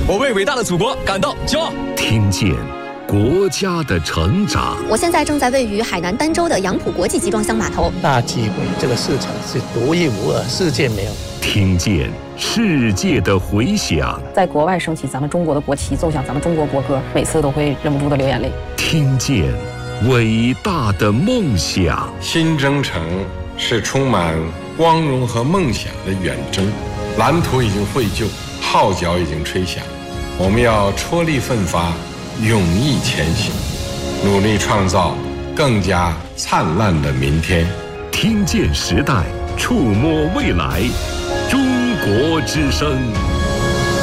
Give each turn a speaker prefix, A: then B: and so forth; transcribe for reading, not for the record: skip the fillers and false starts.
A: 我为伟大的祖国感到骄傲。
B: 听见国家的成长。
C: 我现在正在位于海南儋州的杨浦国际集装箱码头。
D: 大机会，这个市场是独一无二，世界没有。
B: 听见世界的回响。
E: 在国外升起咱们中国的国旗，奏响咱们中国国歌，每次都会忍不住的流眼泪。
B: 听见伟大的梦想。
F: 新征程是充满光荣和梦想的远征，蓝图已经绘就，号角已经吹响，我们要踔厉奋发，勇毅前行，努力创造更加灿烂的明天。
B: 听见时代，触摸未来，中国之声。